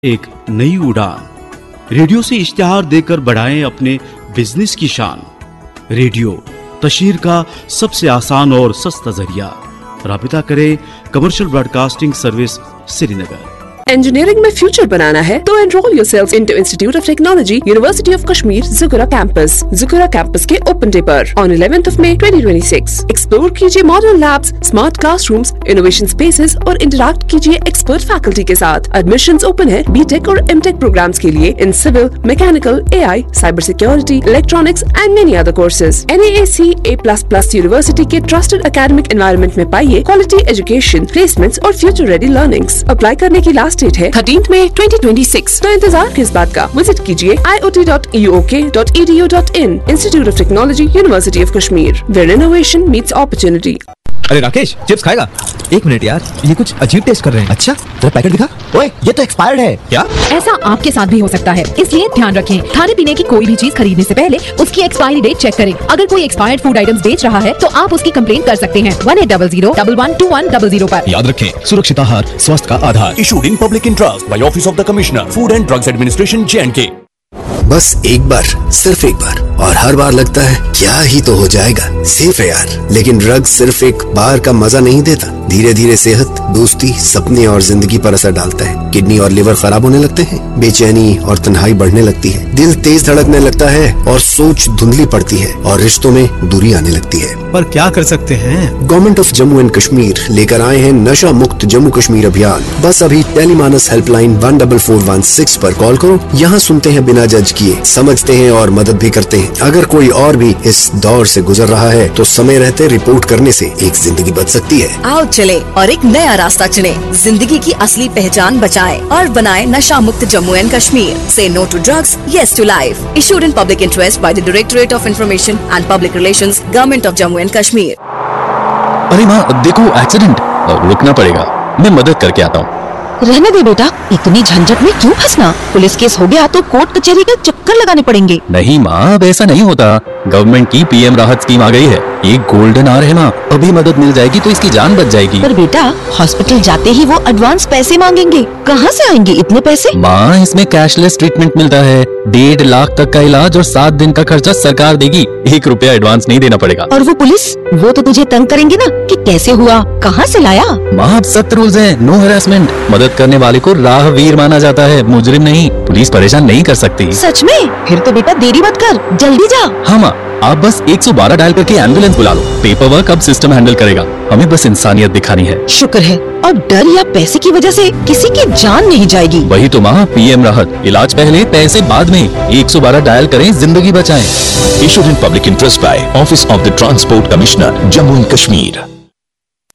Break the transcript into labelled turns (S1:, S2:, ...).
S1: एक नई उड़ान। रेडियो से इश्तिहार देकर बढ़ाएं अपने बिजनेस की शान। रेडियो तशहीर का सबसे आसान और सस्ता जरिया। राबिता करें commercial broadcasting service Srinagar.
S2: Engineering में फ्यूचर बनाना है तो enrol yourself into institute of technology university of Kashmir ज़ुकरा campus के ओपन डे पर ऑन 11th मई 2026। एक्सप्लोर कीजिए modern labs, smart classrooms, innovation spaces और इंटरैक्ट कीजिए एक्सपर्ट फैकल्टी के साथ। एडमिशंस ओपन है बीटेक और एमटेक प्रोग्राम्स के लिए in civil, mechanical, AI, cyber security, electronics and many other courses. NAAC A++ university के ट्रस्टेड एकेडमिक एनवायरनमेंट में पाइए क्वालिटी एजुकेशन, प्लेसमेंट्स और फ्यूचर रेडी लर्निंग्स। अप्लाई करने की लास्ट डेट है 13th मई 2026। तो इंतजार किस बात का, विजिट कीजिए iot.uok.edu.in। Institute of technology university of Kashmir, where innovation meets opportunity.
S3: अरे राकेश, चिप्स खाएगा? एक मिनट यार, ये कुछ अजीब टेस्ट कर रहे हैं। अच्छा, तेरा पैकेट दिखा। ओए, ये तो एक्सपायर्ड है। क्या?
S4: ऐसा आपके साथ भी हो सकता है, इसलिए ध्यान रखें। खाने पीने की कोई भी चीज खरीदने से पहले उसकी एक्सपायरी डेट चेक करें। अगर कोई एक्सपायर्ड फूड आइटम्स बेच रहा है तो आप उसकी कंप्लेंट कर सकते हैं 1800-112100 पर।
S3: याद रखें, सुरक्षित आहार स्वास्थ्य का आधार।
S5: Issued in public interest by Office of the Commissioner, Food and Drugs Administration, J&K।
S6: बस एक बार, सिर्फ एक बार, और हर बार लगता है क्या ही तो हो जाएगा, सेफ है यार। लेकिन ड्रग्स सिर्फ एक बार का मजा नहीं देता, धीरे धीरे सेहत, दोस्ती, सपने और जिंदगी पर असर डालता है। किडनी और लिवर खराब होने लगते हैं, बेचैनी और तन्हाई बढ़ने लगती है, दिल तेज धड़कने लगता है और सोच धुंधली पड़ती है और रिश्तों में दूरी आने लगती है।
S3: पर क्या कर सकते हैं?
S6: Government of Jammu and Kashmir लेकर आए हैं नशा मुक्त जम्मू कश्मीर अभियान। बस अभी टेलीमानस हेल्पलाइन 14416 पर कॉल करो। यहाँ सुनते हैं बिना जज किए, समझते हैं और मदद भी करते हैं। अगर कोई और भी इस दौर से गुजर रहा है तो समय रहते रिपोर्ट करने से एक जिंदगी बच सकती है।
S7: आओ चले और एक नया रास्ता चुने, जिंदगी की असली पहचान बचाएं और बनाएं नशा मुक्त जम्मू एंड कश्मीर। से no to drugs, yes to life. Issued in public interest by the directorate of information and public relations, government of Jammu and Kashmir.
S8: अरे माँ देखो, एक्सीडेंट। रुकना पड़ेगा, मैं मदद करके आता हूँ।
S4: रहने दे बेटा, इतनी झंझट में क्यों फंसना। पुलिस केस हो गया तो कोर्ट कचहरी का चक्कर लगाने पड़ेंगे।
S8: नहीं माँ, अब ऐसा नहीं होता। गवर्नमेंट की PM राहत स्कीम आ गई है। ये गोल्डन आवर है माँ, अभी मदद मिल जाएगी तो इसकी जान बच जाएगी।
S4: पर बेटा, हॉस्पिटल जाते ही वो एडवांस पैसे मांगेंगे, कहाँ से आएंगे इतने पैसे?
S8: माँ, इसमें कैशलेस ट्रीटमेंट मिलता है। 1.5 लाख तक का इलाज और 7 दिन का खर्चा सरकार देगी। 1 रुपया एडवांस नहीं देना पड़ेगा।
S4: और वो पुलिस, वो तो तुझे तंग करेंगे ना कि कैसे हुआ, कहाँ से लाया।
S8: माँ, अब सख्त रूल्स हैं, नो हैरेसमेंट। मदद करने वाले को राहवीर माना जाता है, मुजरिम नहीं। पुलिस परेशान नहीं कर सकती।
S4: सच में? फिर तो बेटा देरी मत कर, जल्दी जा।
S8: हाँ माँ, आप बस 112 डायल करके एम्बुलेंस बुला लो। पेपर वर्क अब सिस्टम हैंडल करेगा, हमें बस इंसानियत दिखानी है।
S4: शुक्र है, और डर या पैसे की वजह से किसी की जान नहीं जाएगी।
S8: वही तो माँ, PM राहत, इलाज पहले पैसे बाद में। 112 डायल करें, जिंदगी बचाएं।
S5: Issued in public interest by Office of the Transport Commissioner, Jammu and Kashmir।